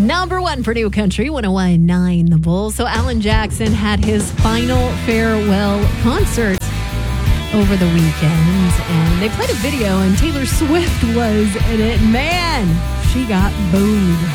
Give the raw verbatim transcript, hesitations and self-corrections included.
Number one for New Country, one oh one point nine The Bull. So Alan Jackson had his final farewell concert over the weekend, and they played a video, and Taylor Swift was in it. Man, she got booed.